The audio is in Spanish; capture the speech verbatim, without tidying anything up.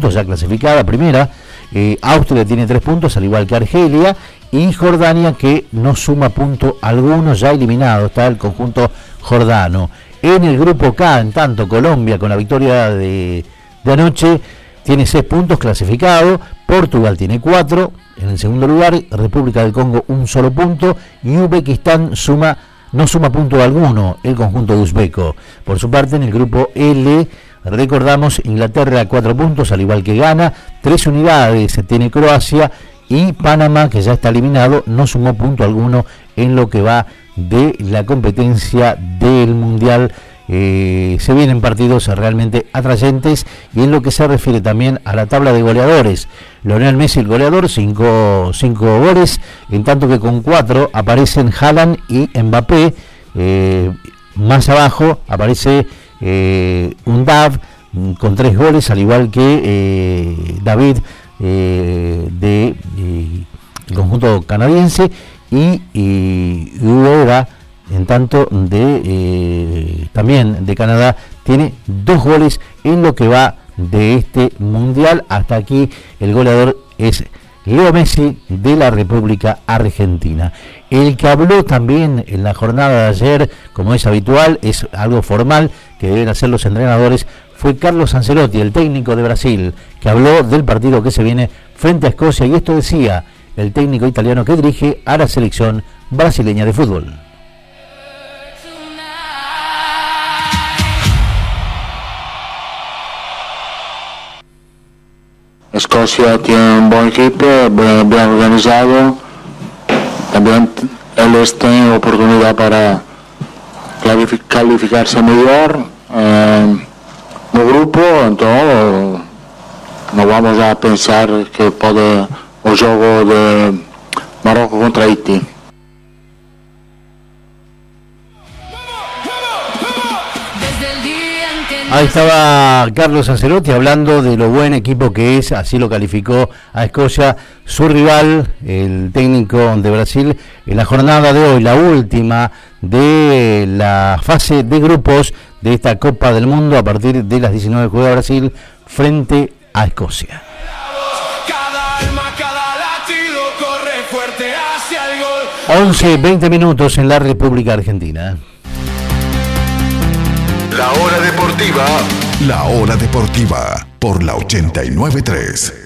puntos, ya clasificada, primera. Eh, Austria tiene tres puntos, al igual que Argelia, y Jordania, que no suma punto alguno, ya eliminado está el conjunto jordano. En el grupo K, en tanto, Colombia, con la victoria de, de anoche, tiene seis puntos, clasificado. Portugal tiene cuatro, en el segundo lugar. República del Congo un solo punto, y Uzbekistán suma no suma punto alguno, el conjunto uzbeco. Por su parte, en el grupo L, recordamos, Inglaterra cuatro puntos, al igual que Ghana, tres unidades tiene Croacia, y Panamá, que ya está eliminado, no sumó punto alguno en lo que va de la competencia del Mundial. Eh, se vienen partidos realmente atrayentes, y en lo que se refiere también a la tabla de goleadores, Lionel Messi el goleador, cinco, cinco goles, en tanto que con cuatro aparecen Haaland y Mbappé. Eh, más abajo aparece eh, Undav con tres goles, al igual que eh, David eh, de eh, el conjunto canadiense, y, y Ueda, en tanto de eh, también de Canadá, tiene dos goles en lo que va de este mundial. Hasta aquí el goleador es Leo Messi de la República Argentina. El que habló también en la jornada de ayer, como es habitual, es algo formal que deben hacer los entrenadores, fue Carlos Ancelotti, el técnico de Brasil, que habló del partido que se viene frente a Escocia, y esto decía el técnico italiano que dirige a la selección brasileña de fútbol. Escocia tiene un buen equipo, bien, bien organizado. También ellos tienen oportunidad para calificarse mejor eh, en el grupo. Entonces no vamos a pensar que puede el juego de Marruecos contra Haití. Ahí estaba Carlos Ancelotti hablando de lo buen equipo que es, así lo calificó a Escocia, su rival, el técnico de Brasil, en la jornada de hoy, la última de la fase de grupos de esta Copa del Mundo. A partir de las diecinueve juega Brasil frente a Escocia. once, veinte minutos en la República Argentina. La hora deportiva. La hora deportiva por la ochenta y nueve punto tres.